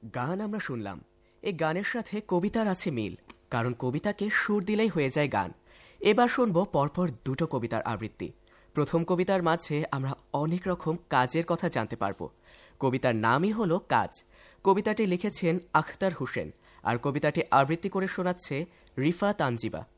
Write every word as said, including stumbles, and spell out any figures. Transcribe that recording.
গান আমরা শুনলাম। এই গানের সাথে কবিতার আছে মিল, কারণ কবিতাকে সুর দিলেই হয়ে যায় গান। এবার শুনবো পরপর দুটো কবিতার আবৃত্তি। প্রথম কবিতার মাঝে আমরা অনেক রকম কাজের কথা জানতে পারবো। কবিতার নামই হলো কাজ। কবিতাটি লিখেছেন আখতার হোসেন, আর কবিতাটি আবৃত্তি করে শোনাচ্ছে রিফা তানজিবা।